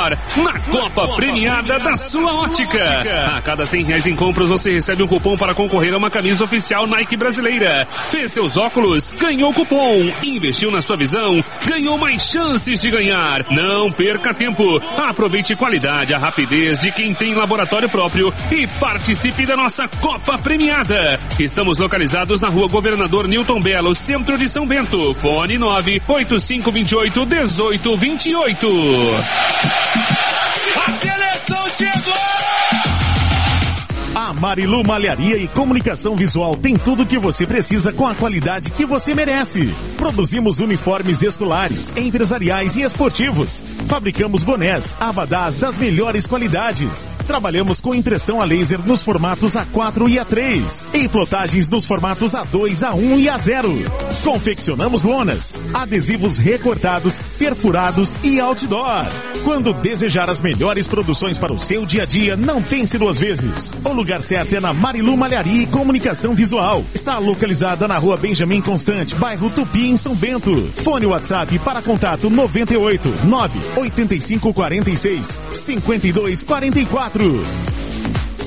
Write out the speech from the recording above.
melhor na Copa Premiada da sua ótica. A cada R$100 em compras você recebe um cupom para concorrer a uma camisa oficial Nike brasileira. Fez seus óculos, ganhou cupom. Investiu na sua visão, ganhou mais chances de ganhar. Não perca tempo. Aproveite qualidade, a rapidez de quem tem laboratório próprio e participe da nossa Copa Premiada. Estamos localizados na Rua Governador Newton Belo, centro de São Bento. Fone 98528-1828. A seleção chegou! A Marilu Malharia e Comunicação Visual tem tudo o que você precisa com a qualidade que você merece. Produzimos uniformes escolares, empresariais e esportivos. Fabricamos bonés, abadás das melhores qualidades. Trabalhamos com impressão a laser nos formatos A4 e A3. E plotagens nos formatos A2, A1 e A0. Confeccionamos lonas, adesivos recortados, perfurados e outdoor. Quando desejar as melhores produções para o seu dia a dia, não pense duas vezes. O lugar certo é na Marilu Malharia e Comunicação Visual. Está localizada na Rua Benjamin Constante, bairro Tupi, em São Bento. Fone WhatsApp para contato 98 98546 5244.